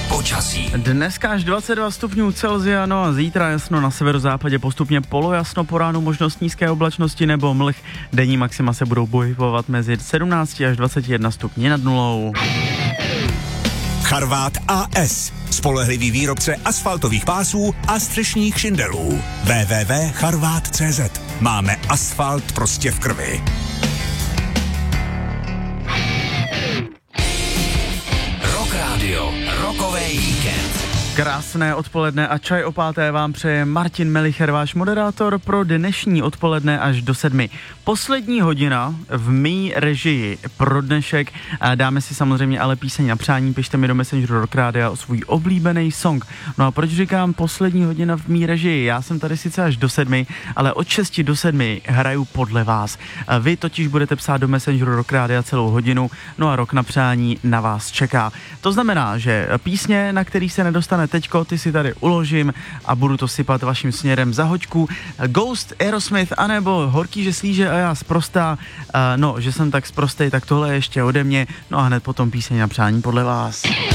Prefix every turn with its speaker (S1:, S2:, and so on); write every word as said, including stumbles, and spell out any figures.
S1: počasí.
S2: Dneska až dvacet dva stupňů Celsia, no a zítra jasno na severozápadě, postupně polojasno, po ránu možnost nízké oblačnosti nebo mlh. Denní maxima se budou pohybovat mezi sedmnáct až dvacet jedna stupni nad nulou.
S1: Charvát A S. Spolehlivý výrobce asfaltových pásů a střešních šindelů. w w w tečka charvát tečka cé zet. Máme asfalt prostě v krvi. Rock Radio. Rokový víkend.
S2: Krásné odpoledne a čaj o páté vám přeje Martin Melicher, váš moderátor pro dnešní odpoledne až do sedmi. Poslední hodina v mý režii pro dnešek. Dáme si samozřejmě ale píseň na přání, pište mi do Messengeru Rock Radia o svůj oblíbený song. No a proč říkám poslední hodina v mý režii? Já jsem tady sice až do sedmi, ale od šesti do sedmi hraju podle vás. Vy totiž budete psát do Messengeru Rock Radia celou hodinu, no a rok na přání na vás čeká. To znamená, že písně, na který se nedostane teďko, ty si tady uložím a budu to sypat vaším směrem za hoďku. Ghost, Aerosmith, anebo Horký, že slíže a já sprostá. Uh, no, že jsem tak sprostej, tak tohle ještě ode mě. No a hned potom píseň na přání podle vás.